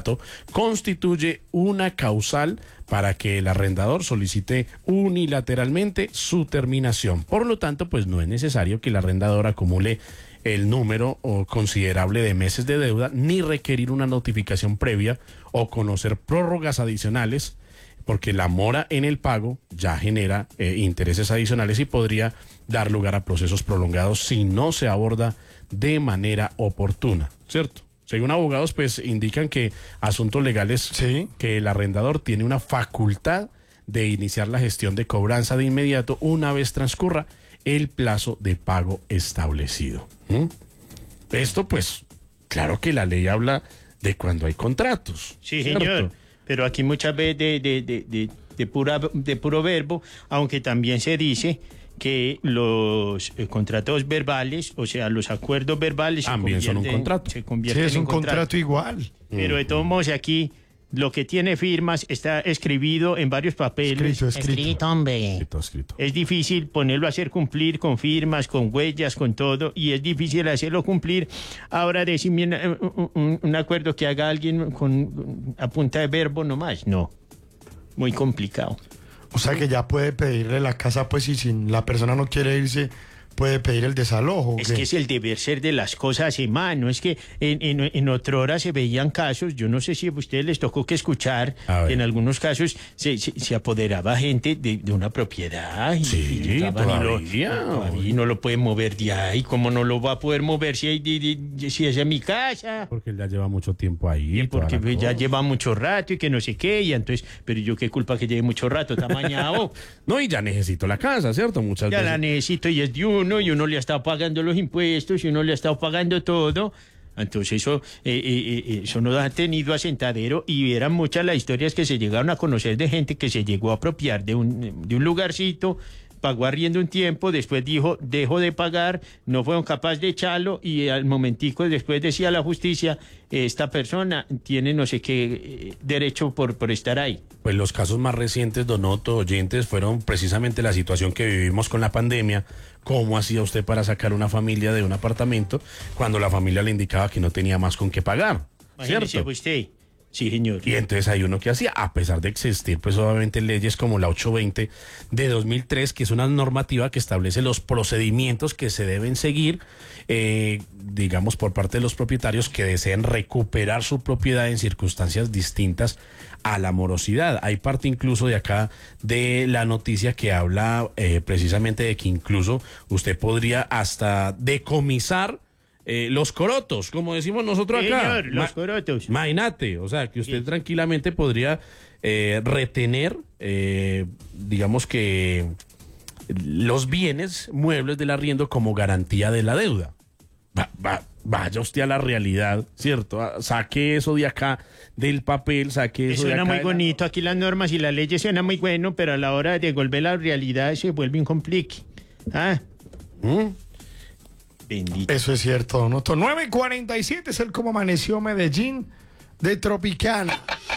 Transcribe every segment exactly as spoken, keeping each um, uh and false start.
inmediato constituye una causal para que el arrendador solicite unilateralmente su terminación. Por lo tanto, pues no es necesario que el arrendador acumule el número o considerable de meses de deuda, ni requerir una notificación previa o conocer prórrogas adicionales, porque la mora en el pago ya genera eh, intereses adicionales y podría dar lugar a procesos prolongados si no se aborda de manera oportuna, ¿cierto? Según abogados, pues indican que asuntos legales, sí, que el arrendador tiene una facultad de iniciar la gestión de cobranza de inmediato una vez transcurra el plazo de pago establecido. ¿Mm? Esto, pues, claro que la ley habla de cuando hay contratos. Sí, ¿cierto? señor, pero aquí muchas veces de, de, de, de, de, pura, de puro verbo, aunque también se dice que los eh, contratos verbales, o sea, los acuerdos verbales también son un contrato. Se sí, convierten es un en contrato, contrato igual. Pero de todos modos aquí lo que tiene firmas está escribido en varios papeles. Escrito, escrito. Escrito, hombre. Escrito, escrito. Es difícil ponerlo a hacer cumplir con firmas, con huellas, con todo, y es difícil hacerlo cumplir. Ahora decirme un, un, un acuerdo que haga alguien con a punta de verbo nomás, no. Muy complicado. O sea que ya puede pedirle la casa, pues, y si la persona no quiere irse, puede pedir el desalojo. Es ¿qué? que es el deber ser de las cosas, hermano. Es que en, en, en otra hora se veían casos, yo no sé si a ustedes les tocó que escuchar, que en algunos casos se, se, se apoderaba gente de, de una propiedad. Y, Sí, y llegaban todavía. Y lo, todavía no lo pueden mover de ahí. ¿Cómo no lo va a poder mover si, hay, de, de, si es en mi casa? Porque él ya lleva mucho tiempo ahí. Y porque toda la ya cosa. lleva mucho rato y que no sé qué, y entonces, pero yo qué culpa que lleve mucho rato, está mañado. No, y ya necesito la casa, ¿cierto? Muchas Ya veces. la necesito y es de uno, y uno le ha estado pagando los impuestos, y uno le ha estado pagando todo. Entonces eso, eh, eh, eso no ha tenido asentadero, y eran muchas las historias que se llegaron a conocer de gente que se llegó a apropiar de un, de un lugarcito, pagó arriendo un tiempo, después dijo, dejó de pagar, no fueron capaces de echarlo, y al momentico después decía la justicia, esta persona tiene no sé qué eh, derecho por, por estar ahí. Pues los casos más recientes, Donoto, oyentes, fueron precisamente la situación que vivimos con la pandemia. ¿Cómo hacía usted para sacar una familia de un apartamento cuando la familia le indicaba que no tenía más con qué pagar? Imagínese ¿Cierto? usted. Sí, señor. Y entonces hay uno que hacía, a pesar de existir, pues obviamente leyes como la ochocientos veinte de dos mil tres, que es una normativa que establece los procedimientos que se deben seguir, eh, digamos, por parte de los propietarios que deseen recuperar su propiedad en circunstancias distintas a la morosidad. Hay parte incluso de acá de la noticia que habla eh, precisamente de que incluso usted podría hasta decomisar Eh, los corotos, como decimos nosotros acá. Señor, los Ma corotos. Mainate, o sea, que usted Sí. tranquilamente podría eh, retener, eh, digamos que los bienes muebles del arriendo como garantía de la deuda. Va, va, vaya usted a la realidad, ¿cierto? Ah, saque eso de acá del papel, saque eso de Suena acá. muy de la- bonito aquí las normas y las leyes, suena muy bueno, pero a la hora de volver a la realidad se vuelve un complique. Ah, ¿Mm? bendito. Eso es cierto, Donoto. nueve cuarenta y siete es el cómo amaneció Medellín de Tropicana.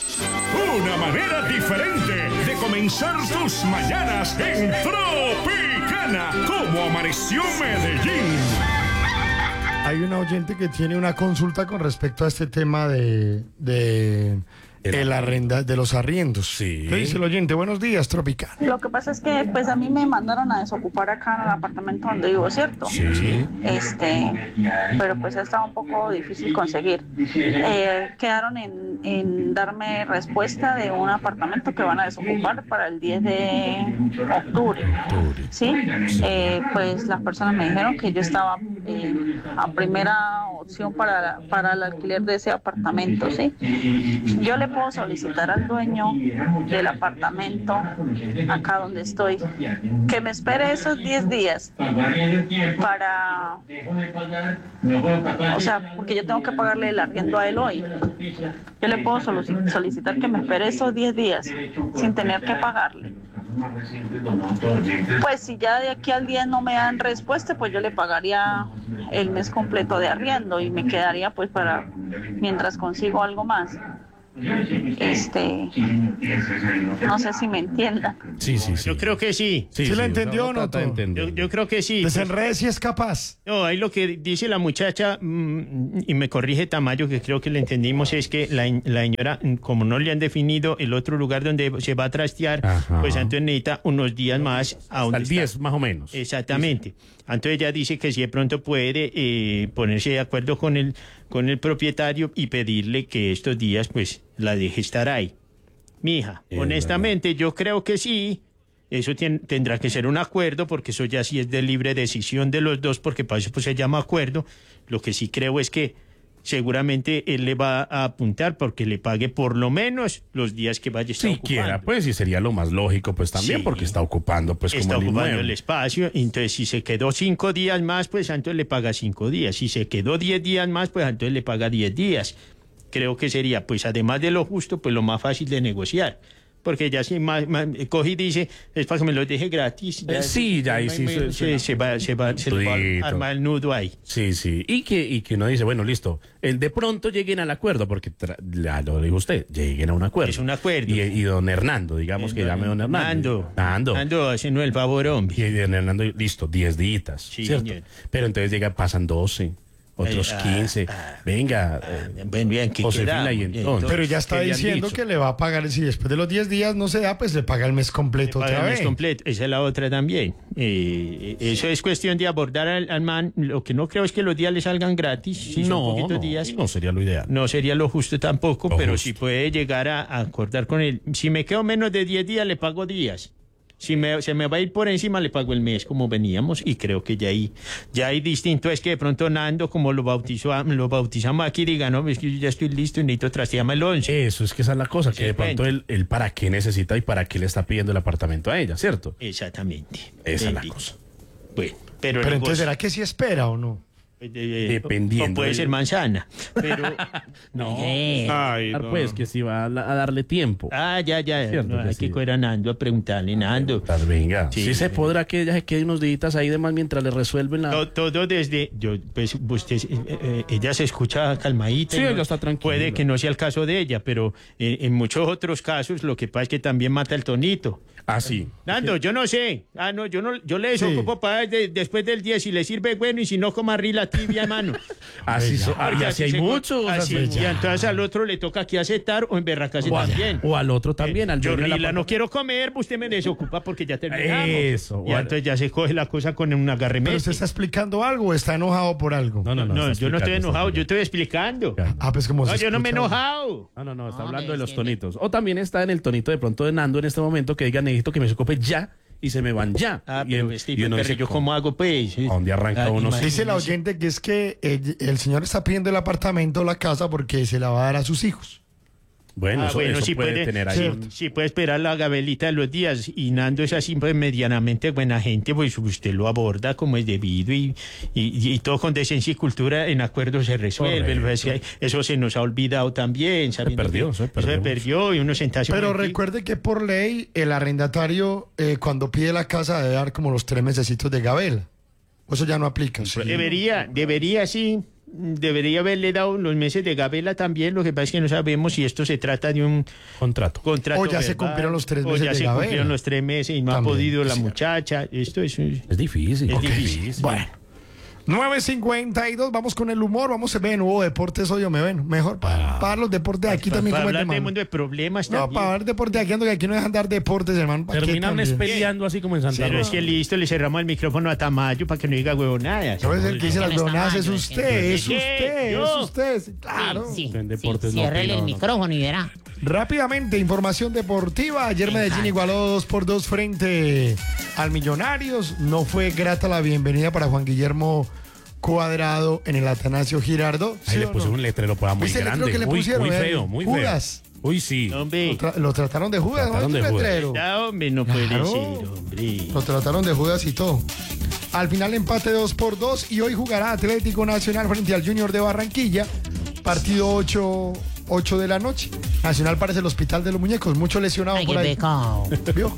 Una manera diferente de comenzar tus mañanas en Tropicana. Como amaneció Medellín. Hay una oyente que tiene una consulta con respecto a este tema de, de el arrenda, de los arriendos. Sí. ¿Qué dice el oyente? Buenos días, Tropicana. Lo que pasa es que pues a mí me mandaron a desocupar acá en el apartamento donde vivo, ¿cierto? Sí. Este, pero pues estaba un poco difícil conseguir. Eh, quedaron en, en darme respuesta de un apartamento que van a desocupar para el diez de octubre. ¿Sí? Eh, pues las personas me dijeron que yo estaba eh, a primera opción para, para el alquiler de ese apartamento, ¿sí? Yo le puedo solicitar al dueño del apartamento acá donde estoy que me espere esos diez días para, o sea, porque yo tengo que pagarle el arriendo a él hoy. Yo le puedo solicitar que me espere esos diez días sin tener que pagarle. Pues si ya de aquí al diez no me dan respuesta, pues yo le pagaría el mes completo de arriendo y me quedaría pues para mientras consigo algo más. Este, no sé si me entiendan. Sí, sí, sí. Yo creo que sí. ¿Sí la entendió o no, trata de Tom? entender. Yo, yo creo que sí. Desenrede si es capaz. No, ahí lo que dice la muchacha, mm, y me corrige Tamayo, que creo que le entendimos, es que la, la señora, mm, como no le han definido el otro lugar donde se va a trastear, Ajá. pues entonces necesita unos días más a Hasta donde el está. diez, más o menos. Exactamente. Entonces ella dice que si de pronto puede eh, ponerse de acuerdo con el, con el propietario y pedirle que estos días pues la deje estar ahí. Mija, Es honestamente yo creo que sí. Eso tien- tendrá que ser un acuerdo, porque eso ya sí es de libre decisión de los dos, porque para eso pues se llama acuerdo. Lo que sí creo es que seguramente él le va a apuntar porque le pague por lo menos los días que vaya a estar Siquiera, ocupando. pues, sí sería lo más lógico, pues también, Sí. porque está ocupando, pues, Está como el ocupando inmueble. el espacio, entonces si se quedó cinco días más, pues entonces le paga cinco días. Si se quedó diez días más, pues entonces le paga diez días. Creo que sería, pues además de lo justo, pues lo más fácil de negociar. Porque ya si más, más, coge y dice, es para que me lo deje gratis. Eh, sí, ya ahí sí se, suena- se va, se va, se le va Todito. a armar el nudo ahí. Sí, sí. Y que, y que uno dice, bueno, listo. El de pronto lleguen al acuerdo, porque tra- ya lo dijo usted, lleguen a un acuerdo. Es un acuerdo. Y, y don Hernando, digamos que llame don Hernando. Nando. Nando. Nando, haciendo el favor, hombre. Y don Hernando, listo, diez días. Sí, ¿cierto? señor. Pero entonces llega, pasan doce, otros Eh, ah, quince. ah, Venga, eh, Bien, bien, ¿qué Josefina quedamos? y entonces. Pero ya está ¿Qué le han diciendo dicho? que le va a pagar, si después de los diez días no se da, pues le paga el mes completo Paga otra el mes vez. completo. Esa es la otra también. Eh, eso es cuestión de abordar al, al man. Lo que no creo es que los días le salgan gratis. Si son no, poquitos no, días. no sería lo ideal. No sería lo justo tampoco, Lo pero justo. si puede llegar a, a acordar con él. Si me quedo menos de diez días, le pago días. Si me, se me va a ir por encima, le pago el mes como veníamos, y creo que ya ahí, ya hay distinto. Es que de pronto Nando, como lo bautizó, lo bautizamos aquí, diga, no, es que yo ya estoy listo y necesito trastearme el once. Eso es que esa es la cosa, que Sí, de pronto bueno. él, él para qué necesita y para qué le está pidiendo el apartamento a ella, ¿cierto? Exactamente. Esa es la Bendito. cosa. Bueno, pero, Pero el entonces, negocio- ¿será que sí espera o no? Eh, eh, Dependiendo O puede del- ser manzana. Pero. No. Ay, Claro, no. pues que si va a, la- a darle tiempo. Ah, ya, ya. Cierto No, que hay sí. que coger a Nando a preguntarle, Nando. Pues venga, Sí, sí, se sí. podrá que ella se quede unos días ahí de más mientras le resuelven la... To- Todo desde. Yo, pues, usted, eh, eh, ella se escucha calmadita. Sí, y no- ella está tranquila. Puede que no sea el caso de ella, pero eh, en muchos otros casos lo que pasa es que también mata el tonito. Ah, sí. Nando, yo no sé. Ah, no, yo no, yo le desocupo para de- después del diez. Si le sirve, bueno, y si no, coma rila tibia, hermano. Así, so- ah, y Porque así hay se- muchos. así, así- y entonces al otro le toca aquí aceptar o emberracarse o, a- también. o al otro también, al Yo dueño de la Rila no papa- quiero comer, usted me desocupa porque ya terminamos. Eso, Y bueno. entonces ya se coge la cosa con un agarre ¿Pero usted está explicando algo o está enojado por algo? No, no, no. No, está yo no estoy explicando, enojado, está yo estoy explicando. explicando. Ah, pues como No, se yo no me he escucha- enojado. No, no, no, está No, hablando le de los defiende. tonitos. O también está en el tonito de pronto de Nando en este momento que diga, necesito que me ocupe ya y se me van ya. Ah, y, pero en- este y uno pero dice, yo cómo hago pues. ¿a dónde arranca Ah, uno? imagínese. Dice la oyente que es que el, el señor está pidiendo el apartamento o la casa porque se la va a dar a sus hijos. Bueno, Ah, eso, bueno, eso sí puede, puede, tener ahí. cierto. un- sí puede esperar la gabelita de los días, y Nando es así pues medianamente buena gente, pues usted lo aborda como es debido, y, y, y todo con decencia y cultura en acuerdo se resuelve. Correcto. Pues, eso se nos ha olvidado también. sabiendo perdió, que se eso perdió se mucho. perdió y uno sentarse Pero un momentico. recuerde que por ley el arrendatario eh, cuando pide la casa debe dar como los tres mesecitos de gabela. Eso ya no aplica. sí. Debería, debería sí, debería haberle dado los meses de gabela también. Lo que pasa es que no sabemos si esto se trata de un Contrato. contrato. O ya se verbal, cumplieron los tres o meses ya de se gabela. cumplieron los tres meses y no También, ha podido la es cierto. muchacha. Esto es. Es difícil. Es Ok. difícil. Bueno. nueve cincuenta y dos, vamos con el humor, vamos a ver, hubo deportes hoy, yo me ven, mejor para, para los deportes aquí Para, también como el hablar de de mano. mundo de problemas No, también. para ver deportes aquí ando que aquí no dejan dar deportes, hermano. ¿para qué Terminan es también? peleando así como en Santa Pero Rosa. es que listo, le cerramos el micrófono a Tamayo para que no diga huevonadas. ¿Sabes el que dice las ¿Quién está huevonadas? Es mal? usted, es ¿Qué? usted, ¿Yo? es usted, sí, claro. Sí, En sí, deportes sí, no ciérrele opino, el no. micrófono y verá. Rápidamente, información deportiva. Ayer Me Medellín encanta. igualó dos por dos frente al Millonarios. No fue grata la bienvenida para Juan Guillermo Cuadrado en el Atanasio Girardot. Ahí ¿Sí le o pusieron no? un letrero para muy ¿Viste el letrero grande. que le Uy, pusieron, muy eh? feo, muy Judas. feo. Uy, sí. Hombre, Lo, tra- lo trataron de Judas, Trataron ¿no? de ¿Es un Judas. letrero? ya, hombre, no puede Claro. ser, hombre. Lo trataron de Judas y todo. Al final empate dos por dos y hoy jugará Atlético Nacional frente al Junior de Barranquilla. Partido ocho ocho de la noche. Nacional parece el hospital de los muñecos, mucho lesionado Ay, por qué ahí. pecado. ¿Vio?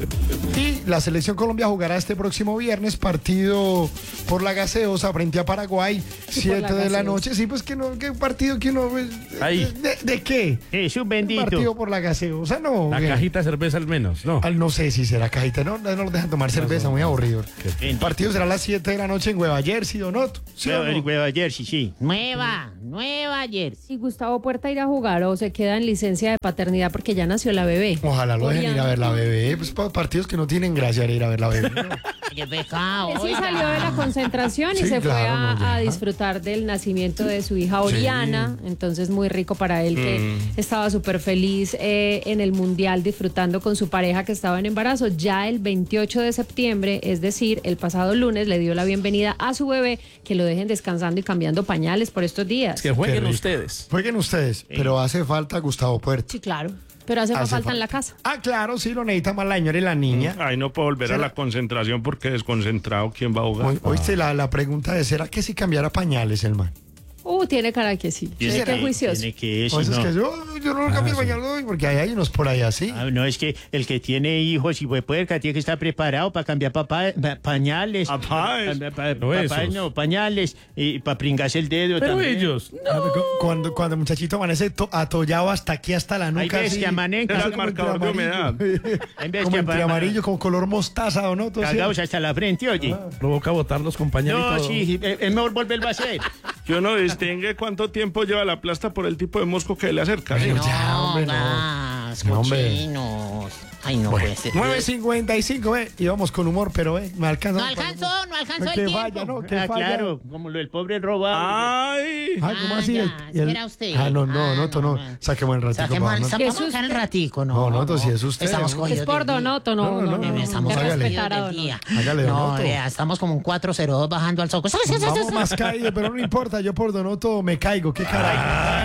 Y la selección Colombia jugará este próximo viernes partido por la gaseosa frente a Paraguay, siete la de la gaseosa. noche. Sí, pues que no, ¿qué partido que uno pues, Ahí. ¿De, de qué? Es un Un bendito. partido por la gaseosa, no. La ¿qué? cajita de cerveza al menos, ¿no? Al- no sé si será cajita, no, no nos dejan tomar cerveza, muy aburrido. El Bendito. partido será a las siete de la noche en Nueva Jersey, Donoto. ¿Sí o Hueva- no? Hueva Jersey, sí. Nueva, nueva Jersey. Si Gustavo Puerta irá a jugar o se queda en licencia de paternidad porque ya nació la bebé. Ojalá lo dejen ir a ver la bebé. Pues pa- partidos que no tienen gracia ir a ver la bebé. ¿no? Qué pecado. Él sí oiga. salió de la concentración y Sí, se fue claro, a, no, ya. a disfrutar del nacimiento de su hija Oriana. Entonces, muy rico para él que estaba súper feliz eh, en el Mundial disfrutando con su pareja que estaba en embarazo. Ya el veintiocho de septiembre, es decir, el pasado lunes, le dio la bienvenida a su bebé, que lo dejen descansando y cambiando pañales por estos días. Que jueguen rico. ustedes. Jueguen ustedes, pero hace falta Gustavo Puerto. Sí, claro. Pero hace, Hace falta en falta. la casa. Ah, claro, sí, lo necesita más la señora y la niña. Ay, no puedo volver a la concentración porque desconcentrado, ¿quién va a jugar? Hoy, oíste, la, la pregunta de ¿será que si cambiara pañales el man? Uh, tiene cara que sí. Tiene Qué que- juicioso. Tiene que eso, O eso es no. que yo, yo no lo cambio el pañal hoy, porque hay, hay unos por ahí así. Ah, no, es que el que tiene hijos y fue puerca tiene que estar preparado para cambiar papá, pa- pañales. Papáes. Pa- pa- Pero papá, esos. no, pañales. Y para pringarse el dedo Pero también. ellos. Cu- Cuando, cuando el muchachito amanece to- atollado hasta aquí, hasta la nuca. Hay veces así, que amanezca. Era eso el como entre marcador de humedad. amarillo. Hay veces Como que entre apa- amarillo, como color mostaza, ¿o no? Todo Cagados hasta la frente, oye. Provoca botar los compañeros. No, sí, es es mejor volverlo a hacer. Que uno distingue cuánto tiempo lleva la plasta por el tipo de mosco que le acerca. ¿sí? Pero ya, No, hombre, no. gas, No, hombre. cochinos. Ay, no Bueno, puede ser. nueve cincuenta y cinco, ve, y vamos con humor, pero ve, me alcanza. No alcanzó, no alcanzó el Que tiempo. falla, ¿no? Que Ah, falla. claro, como lo del pobre robado. Ay. Ay, ¿cómo Ah, así? ya, El- el- espera usted. Ah, no, no, Ah, no, no, no, no. no. Saquemos el ratico. Saquemos, para- no. saquemos Jesús. acá el ratico, ¿no? No, no, entonces, si es usted, Estamos ¿no? cogidos Es por del día. Donoto, no, No, no, no, no. no, Estamos Hay que hágale. cogidos respetar a del Donoto. día. Hágale, No, Donoto. vea, estamos como un cuatro cero dos bajando al soco. Vamos más caído, pero no importa, yo por Donoto me caigo, qué caray.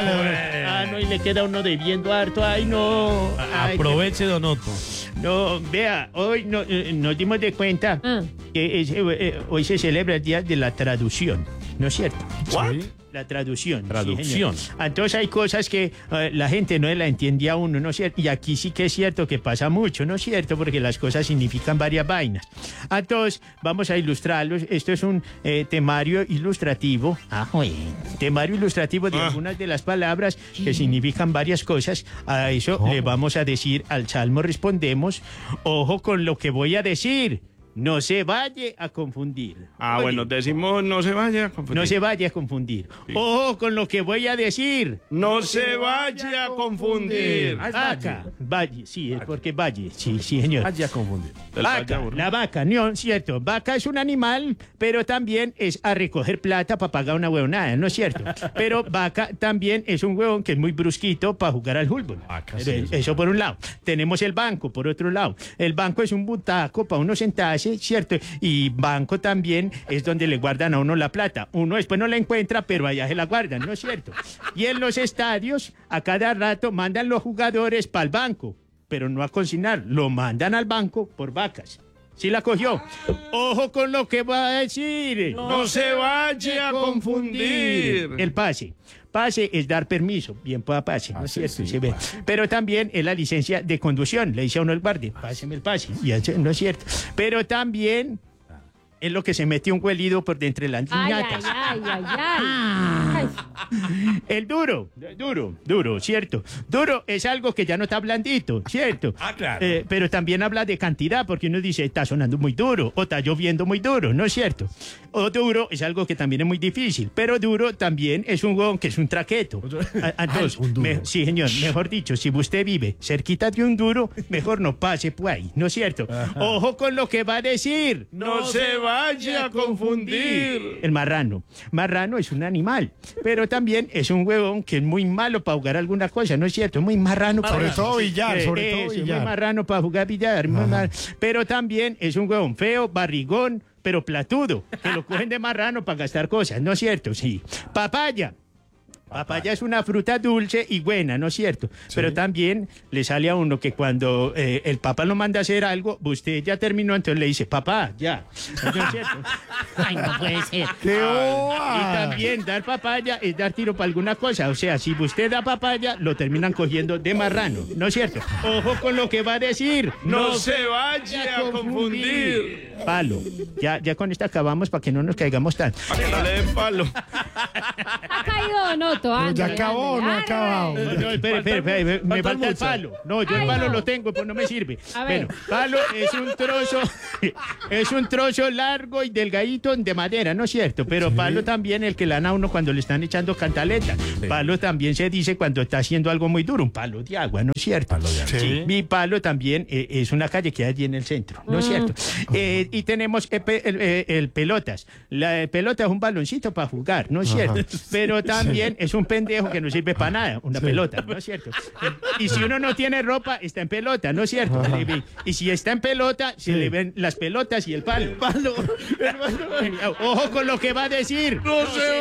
Ah, no, y le queda uno debiendo harto. Ay, no. Ay, Aproveche, Donoto. no, vea, hoy no, eh, nos dimos de cuenta Ah. que es, eh, eh, hoy se celebra el Día de la Traducción, ¿no es cierto? Sí. La traducción. sí, Traducción. señor. Entonces hay cosas que eh, la gente no la entiende a uno, ¿no es cierto? Y aquí sí que es cierto que pasa mucho, ¿no es cierto? Porque las cosas significan varias vainas. Entonces, vamos a ilustrarlos. Esto es un eh, temario ilustrativo. Ah, oye. Temario ilustrativo de algunas de las palabras que significan varias cosas. A eso le vamos a decir al Salmo respondemos, ojo con lo que voy a decir. No se vaya a confundir. Ah, Oye, bueno, decimos no se vaya a confundir. no se vaya a confundir. Ojo con lo que voy a decir. No se vaya a confundir. Ah, es Vaca. Valle, sí, es porque valle. Sí, sí, señor. Vaya a confundir. Del Vaca, valle aburrido. la vaca, no, cierto. Vaca es un animal, pero también es a recoger plata para pagar una huevonada, ¿no es cierto? Pero vaca también es un huevón que es muy brusquito para jugar al fútbol. Vaca, Pero sí, eso, eso. por un lado. Tenemos el banco, por otro lado. El banco es un butaco para uno sentarse, ¿cierto? Y banco también es donde le guardan a uno la plata. Uno después no la encuentra, pero allá se la guardan, ¿no es cierto? Y en los estadios, a cada rato mandan los jugadores para el banco, pero no a cocinar, lo mandan al banco por vacas. ¿Sí la cogió? Ojo con lo que va a decir. No se vaya a confundir. El pase. Pase es dar permiso. Bien pueda pase, ¿no es cierto? sí, Se ve. Pero también es la licencia de conducción. Le dice a uno el guardia, páseme el pase. Y eso no es cierto. Pero también es lo que se metió un huelido por dentro de las Ay, ay, piñatas. ay, ay, ay. Ay. El duro, duro, duro, ¿cierto? Duro es algo que ya no está blandito, ¿cierto? Ah, claro. Eh, pero también habla de cantidad, porque uno dice, está sonando muy duro, o está lloviendo muy duro, ¿no es cierto? O duro es algo que también es muy difícil, pero duro también es un huevón que es un traqueto. A- Entonces, un duro. me- sí, señor, mejor dicho, si usted vive cerquita de un duro, mejor no pase por ahí, ¿no es cierto? Ojo con lo que va a decir. No se vaya a confundir. El marrano. Marrano es un animal, pero también es un huevón que es muy malo para jugar alguna cosa, ¿no es cierto? Muy marrano para Sobre todo billar, Eh, sobre todo eso, muy billar. marrano para jugar billar. muy mar- Pero también es un huevón feo, barrigón, pero platudo, que lo cogen de marrano para gastar cosas, ¿no es cierto? Sí. Papaya. Papaya es una fruta dulce y buena, ¿no es cierto? Pero también le sale a uno que cuando eh, el papá lo manda a hacer algo, usted ya terminó, entonces le dice, papá, ya. ¿No es cierto? Ay, no puede ser. ¡Qué Y boba! también dar papaya es dar tiro para alguna cosa. O sea, si usted da papaya, lo terminan cogiendo de marrano, ¿no es cierto? Ojo con lo que va a decir. No se vaya a confundir. Palo. Ya, ya con esta acabamos para que no nos caigamos tanto. Para que no le den palo. Ha caído Don Otto, Pero ande, ya acabó, ande, no ha arre. acabado. No, no, espere, espere, espere, me falta falta el mucho. palo. No, yo el Ay, palo no. lo tengo, pues no me sirve. A ver. Bueno, palo es un trozo, es un trozo largo y delgadito de madera, ¿no es cierto? Pero palo también el que le dan a uno cuando le están echando cantaleta. Palo también se dice cuando está haciendo algo muy duro, un palo de agua, ¿no es cierto? Palo de agua. Sí. Mi palo también eh, es una calle que hay allí en el centro, ¿no es cierto? Eh, y tenemos eh, pe- el, eh, el pelotas. La eh, pelota es un baloncito para jugar, ¿no es cierto? Pero también es un pendejo que no sirve para nada, una pelota, ¿no es cierto? Y si uno no tiene ropa, está en pelota, ¿no es cierto? Y si está en pelota, se le ven las pelotas y el palo. Ojo con lo que va a decir. No se